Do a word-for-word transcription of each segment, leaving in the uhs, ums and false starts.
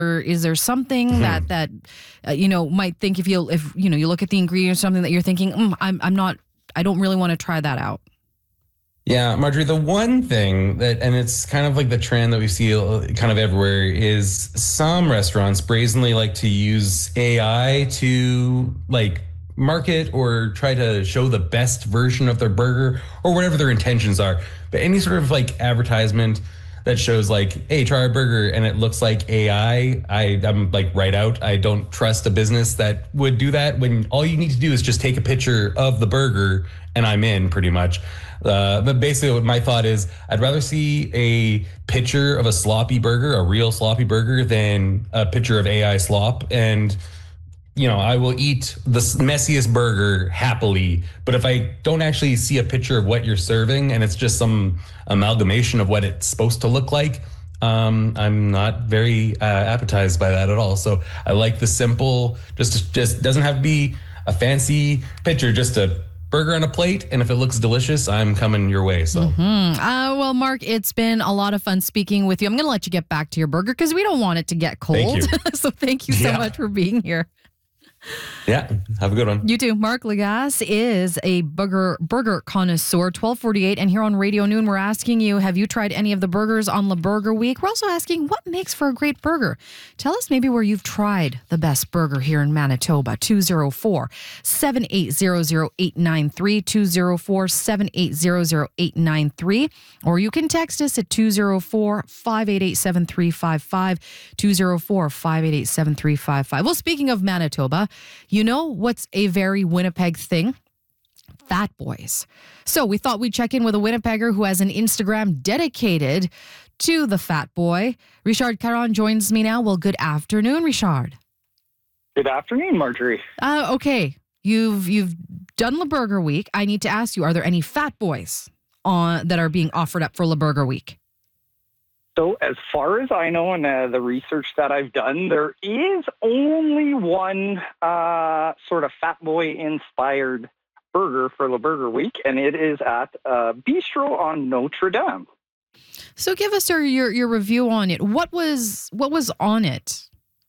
Or is there something Hmm. that that uh, you know might think if you if you know you look at the ingredients, something that you're thinking, mm, I'm I'm not, I don't really want to try that out. Yeah, Marjorie, the one thing that, and it's kind of like the trend that we see uh, kind of everywhere, is some restaurants brazenly like to use A I to like market or try to show the best version of their burger or whatever their intentions are. But any sort of like advertisement that shows like, hey, try our burger and it looks like A I, I, I'm like right out. I don't trust a business that would do that when all you need to do is just take a picture of the burger and I'm in pretty much. Uh, but basically, what my thought is, I'd rather see a picture of a sloppy burger, a real sloppy burger, than a picture of A I slop. And you know, I will eat the messiest burger happily. But if I don't actually see a picture of what you're serving and it's just some amalgamation of what it's supposed to look like, um, I'm not very uh, appetized by that at all. So I like the simple, just just doesn't have to be a fancy picture, just a burger on a plate, and if it looks delicious, I'm coming your way. So, mm-hmm. uh, well, Mark, it's been a lot of fun speaking with you. I'm going to let you get back to your burger because we don't want it to get cold. Thank you. So thank you so Yeah. much for being here. Yeah, have a good one. You too. Mark Lagasse is a burger burger connoisseur, twelve forty-eight. And here on Radio Noon, we're asking you, have you tried any of the burgers on Le Burger Week? We're also asking, what makes for a great burger? Tell us maybe where you've tried the best burger here in Manitoba. two oh four, seven eight zero zero, eight nine three, two oh four, seven eight zero zero, eight nine three. Or you can text us at two oh four, five eight eight, seven three five five, two oh four, five eight eight, seven three five five. Well, speaking of Manitoba, you know what's a very Winnipeg thing? Fat Boys. So we thought we'd check in with a Winnipegger who has an Instagram dedicated to the Fat Boy. Richard Caron joins me now. Well, good afternoon, Richard. Good afternoon, Marjorie. Uh, okay, you've you've done Le Burger Week. I need to ask you, are there any Fat Boys on that are being offered up for Le Burger Week? So as far as I know, and uh, the research that I've done, there is only one uh, sort of Fat Boy-inspired burger for Le Burger Week, and it is at uh, Bistro on Notre Dame. So give us your, your your review on it. What was what was on it?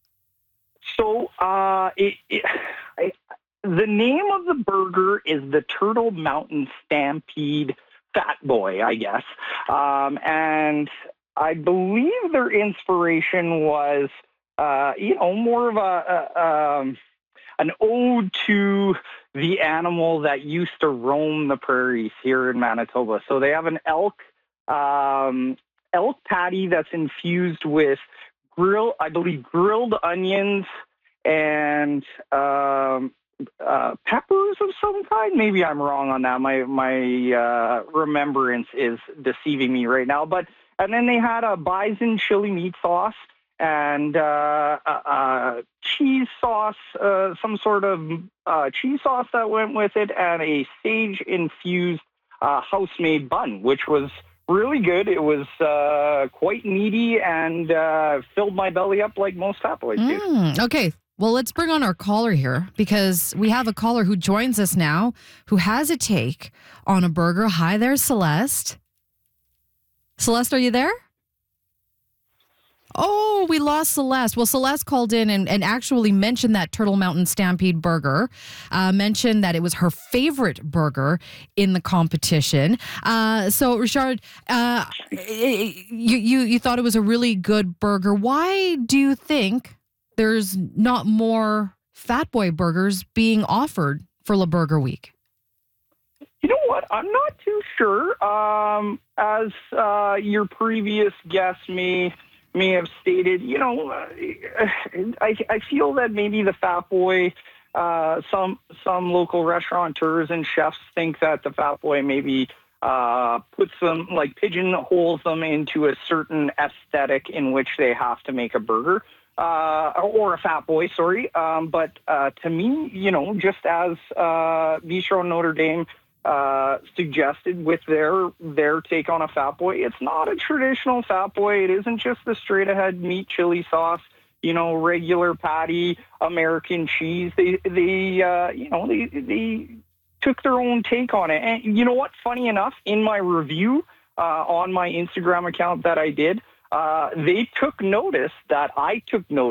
So uh, it, it, I, the name of the burger is the Turtle Mountain Stampede Fat Boy, I guess, um, and I believe their inspiration was, uh, you know, more of a, a um, an ode to the animal that used to roam the prairies here in Manitoba. So they have an elk um, elk patty that's infused with grill, I believe, grilled onions and um, uh, peppers of some kind. Maybe I'm wrong on that. My my uh, remembrance is deceiving me right now, but. And then they had a bison chili meat sauce and uh, uh, uh, cheese sauce, uh, some sort of uh, cheese sauce that went with it, and a sage-infused uh, house-made bun, which was really good. It was uh, quite meaty and uh, filled my belly up like most Fat Boys do. Mm, okay. Well, let's bring on our caller here because we have a caller who joins us now who has a take on a burger. Hi there, Celeste. Celeste, are you there? Oh, we lost Celeste. Well, Celeste called in and, and actually mentioned that Turtle Mountain Stampede burger, uh, mentioned that it was her favorite burger in the competition. Uh, so, Richard, uh, you, you, you thought it was a really good burger. Why do you think there's not more Fat Boy burgers being offered for Le Burger Week? You know what? I'm not too sure. Um, as uh, your previous guest may may have stated, you know, uh, I, I feel that maybe the Fat Boy, uh, some some local restaurateurs and chefs think that the Fat Boy maybe uh, puts them, like pigeonholes them into a certain aesthetic in which they have to make a burger. Uh, or a Fat Boy, sorry. Um, but uh, to me, you know, just as uh, Bistro Notre Dame uh, suggested with their their take on a Fat Boy, it's not a traditional Fat Boy. It isn't just the straight ahead meat chili sauce, you know, regular patty, American cheese. They they uh, you know they they took their own take on it. And you know what? Funny enough, in my review uh, on my Instagram account that I did, uh, they took notice that I took notice